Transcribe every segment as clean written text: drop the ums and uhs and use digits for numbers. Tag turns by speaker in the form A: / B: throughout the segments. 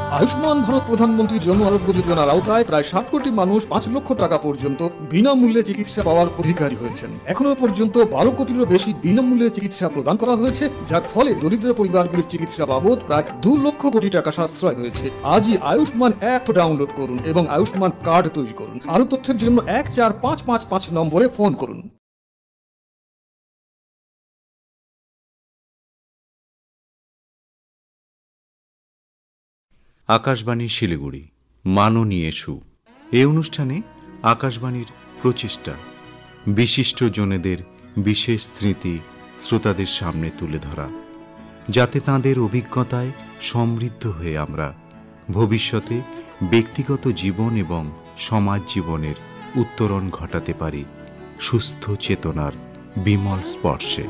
A: আয়ুষ্মান ভারত প্রধানমন্ত্রী জন আরোগ্য যোজনার আওতায় প্রায় 60 কোটি মানুষ 5 লক্ষ টাকা পর্যন্ত বিনামূল্যে চিকিৎসা পাওয়ার অধিকারী হয়েছেন। এখনো পর্যন্ত 12 কোটিরও বেশি বিনামূল্যে চিকিৎসা প্রদান করা হয়েছে, যার ফলে দরিদ্র পরিবারগুলির চিকিৎসা বাবদ প্রায় 2 লক্ষ কোটি টাকা সাশ্রয় হয়েছে। আজই আয়ুষ্মান অ্যাপ ডাউনলোড করুন এবং আয়ুষ্মান কার্ড তৈরি করুন। আরো তথ্যের জন্য 14555 নম্বরে ফোন করুন।
B: আকাশবাণী শিলিগুড়ি মাননীয় সু এই অনুষ্ঠানে আকাশবাণীর প্রচেষ্টা বিশিষ্ট জনেদের বিশেষ স্মৃতি শ্রোতাদের সামনে তুলে ধরা, যাতে তাঁদের অভিজ্ঞতায় সমৃদ্ধ হয়ে আমরা ভবিষ্যতে ব্যক্তিগত জীবন এবং সমাজ জীবনের উত্তরণ ঘটাতে পারি সুস্থ চেতনার বিমল স্পর্শে।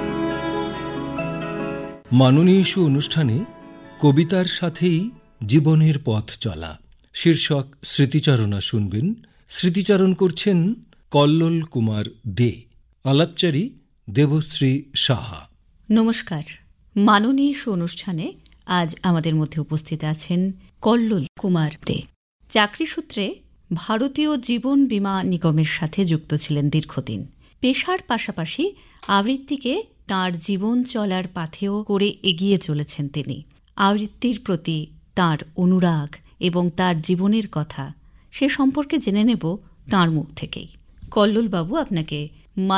C: মাননীয় সু অনুষ্ঠানে কবিতার সাথেই জীবনের পথ চলা শীর্ষক স্মৃতিচারণা শুনবেন। স্মৃতিচারণ করছেন কল্লোল কুমার দে, আলাপচারী দেবশ্রী সাহা।
D: নমস্কার। মাননীয় অনুষ্ঠানে আজ আমাদের মধ্যে উপস্থিত আছেন কল্লোল কুমার দে। চাকরি সূত্রে ভারতীয় জীবন বীমা নিগমের সাথে যুক্ত ছিলেন দীর্ঘদিন। পেশার পাশাপাশি আবৃত্তিকে তাঁর জীবন চলার পাথেয় করে এগিয়ে চলেছেন তিনি। আবৃত্তির প্রতি তাঁর অনুরাগ এবং তার জীবনের কথা সে সম্পর্কে জেনে নেব তাঁর মুখ থেকেই। কল্লোলবাবু, আপনাকে